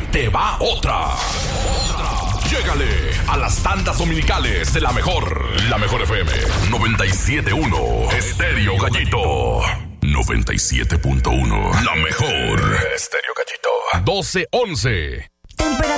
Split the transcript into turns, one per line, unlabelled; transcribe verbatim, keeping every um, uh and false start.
te va otra. Llégale a las tandas dominicales de la mejor. La mejor F M noventa y siete punto uno. Estéreo Gallito. noventa y siete punto uno. La mejor. Estéreo Gallito. doce once.
Temperatura